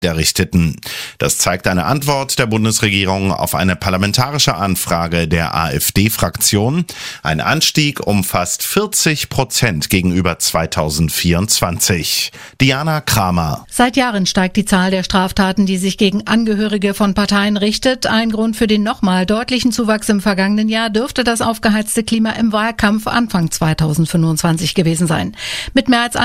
errichteten. Das zeigt eine Antwort der Bundesregierung auf eine parlamentarische Anfrage der AfD-Fraktion. Ein Anstieg um fast 40% gegenüber 2024. Diana Kramer. Seit Jahren steigt die Zahl der Straftaten, die sich gegen Angehörige von Parteien richtet. Ein Grund für den nochmal deutlichen Zuwachs im vergangenen Jahr dürfte das aufgeheizte Klima im Wahlkampf Anfang 2025 gewesen sein. Mit mehr als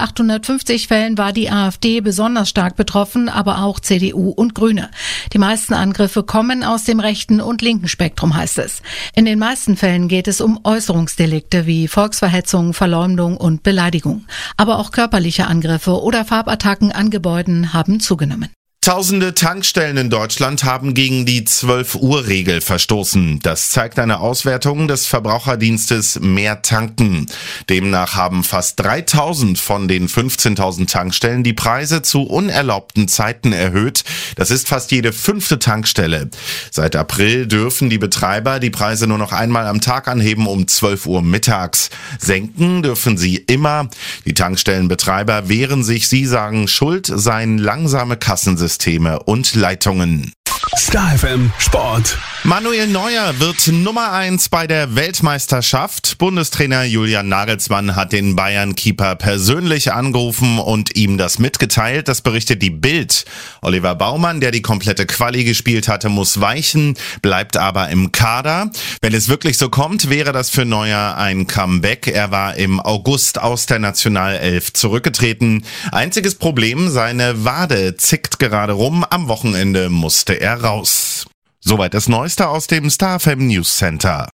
1850 Fällen war die AfD besonders stark betroffen, aber auch CDU und Grüne. Die meisten Angriffe kommen aus dem rechten und linken Spektrum, heißt es. In den meisten Fällen geht es um Äußerungsdelikte wie Volksverhetzung, Verleumdung und Beleidigung. Aber auch körperliche Angriffe oder Farbattacken an Gebäuden haben zugenommen. Tausende Tankstellen in Deutschland haben gegen die 12-Uhr-Regel verstoßen. Das zeigt eine Auswertung des Verbraucherdienstes Mehr Tanken. Demnach haben fast 3.000 von den 15.000 Tankstellen die Preise zu unerlaubten Zeiten erhöht. Das ist fast jede 5. Tankstelle. Seit April dürfen die Betreiber die Preise nur noch einmal am Tag anheben um 12 Uhr mittags. Senken dürfen sie immer. Die Tankstellenbetreiber wehren sich, sie sagen, schuld seien langsame Kassensysteme und Leitungen. Star FM Sport. Manuel Neuer wird Nummer 1 bei der Weltmeisterschaft. Bundestrainer Julian Nagelsmann hat den Bayern-Keeper persönlich angerufen und ihm das mitgeteilt. Das berichtet die Bild. Oliver Baumann, der die komplette Quali gespielt hatte, muss weichen, bleibt aber im Kader. Wenn es wirklich so kommt, wäre das für Neuer ein Comeback. Er war im August aus der Nationalelf zurückgetreten. Einziges Problem, seine Wade zickt gerade rum. Am Wochenende musste er raus. Soweit das Neueste aus dem Star FM News Center.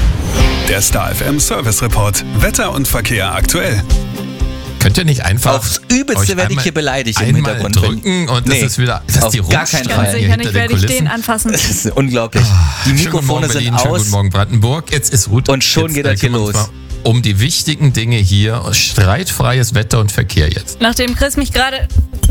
Der Star FM Service Report. Wetter und Verkehr aktuell. Könnt ihr nicht einfach aufs Übelste werde ich hier beleidigt im Hintergrund drücken und das ist wieder auf die gar keinen Fall. Sicher nicht werde ich den anfassen. Das ist unglaublich. Die Mikrofone sind aus. Guten Morgen Brandenburg. Jetzt ist Ruth. Und schon geht das hier los. Um die wichtigen Dinge hier. Streitfreies Wetter und Verkehr jetzt. Nachdem Chris mich gerade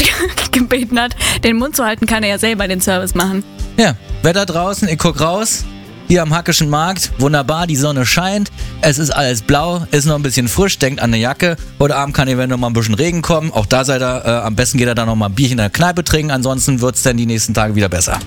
gebeten hat, den Mund zu halten, kann er ja selber den Service machen. Ja, Wetter draußen, ich guck raus. Hier am Hackischen Markt, wunderbar, die Sonne scheint, es ist alles blau, ist noch ein bisschen frisch, denkt an eine Jacke. Heute Abend kann eventuell noch mal ein bisschen Regen kommen, auch da seid ihr, am besten geht er dann noch mal ein Bierchen in der Kneipe trinken, ansonsten wird es dann die nächsten Tage wieder besser.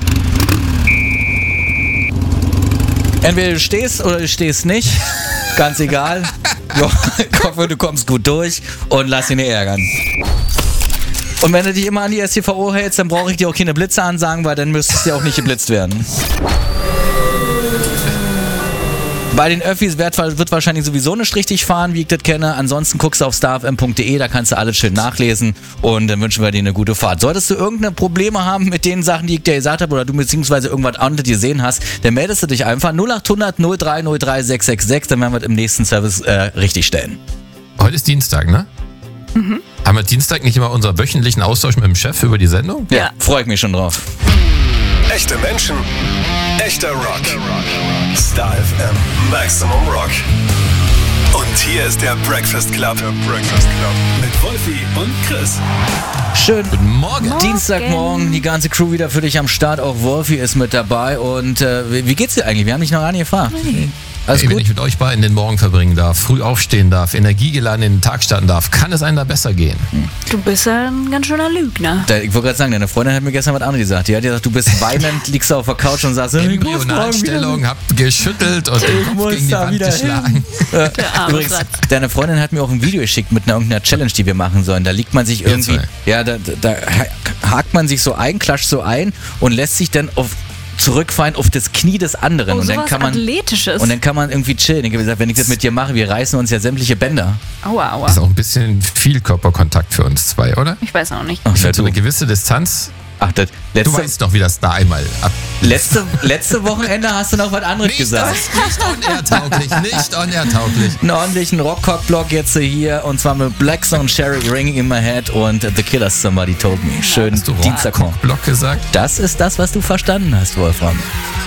Entweder du stehst oder du stehst nicht, ganz egal. Ich hoffe, du kommst gut durch und lass ihn nicht ärgern. Und wenn du dich immer an die StVO hältst, dann brauche ich dir auch keine Blitze ansagen, weil dann müsstest du ja auch nicht geblitzt werden. Bei den Öffis wird wahrscheinlich sowieso nicht richtig fahren, wie ich das kenne. Ansonsten guckst du auf starfm.de, da kannst du alles schön nachlesen und dann wünschen wir dir eine gute Fahrt. Solltest du irgendeine Probleme haben mit den Sachen, die ich dir gesagt habe oder du beziehungsweise irgendwas anderes gesehen hast, dann meldest du dich einfach 0800 03 03 666, dann werden wir im nächsten Service richtig stellen. Heute ist Dienstag, ne? Mhm. Haben wir Dienstag nicht immer unseren wöchentlichen Austausch mit dem Chef über die Sendung? Ja, freue ich mich schon drauf. Echte Menschen, echter Rock. Star FM Maximum Rock. Und hier ist der Breakfast Club. Mit Wolfi und Chris. Schön. Guten Morgen. Dienstagmorgen, die ganze Crew wieder für dich am Start. Auch Wolfi ist mit dabei. Und wie geht's dir eigentlich? Wir haben dich noch gar nicht gefragt. Hey. Alles gut? Wenn ich mit euch beiden den Morgen verbringen darf, früh aufstehen darf, energiegeladen in den Tag starten darf, kann es einem da besser gehen. Du bist ja ein ganz schöner Lügner. Ich wollte gerade sagen, deine Freundin hat mir gestern was anderes gesagt. Die hat gesagt, du bist weinend, liegst auf der Couch und sagst, Embryonalstellung, hab geschüttelt und den Kopf gegen die Wand geschlagen. Übrigens, deine Freundin hat mir auch ein Video geschickt mit irgendeiner Challenge, die wir machen sollen. Da liegt man sich irgendwie, ja, da hakt man sich so ein, klatscht so ein und lässt sich dann zurückfallen auf das Knie des anderen. Oh, und dann kann man Athletisches. Und dann kann man irgendwie chillen. Ich habe gesagt, wenn ich das mit dir mache, wir reißen uns ja sämtliche Bänder. Aua, aua. Das ist auch ein bisschen viel Körperkontakt für uns zwei, oder? Ich weiß auch nicht. Ach, So eine gewisse Distanz. Ach, Du weißt noch, wie das da einmal ab. Letzte Wochenende hast du noch was anderes gesagt. Nicht unertauglich. Einen ordentlichen Rock-Cock-Block jetzt hier und zwar mit Black Song Cherry Ringing in My Head und The Killers Somebody Told Me. Schön Hast du Dienstagmorgen. Rock-Cock-Block gesagt? Das ist das, was du verstanden hast, Wolfram.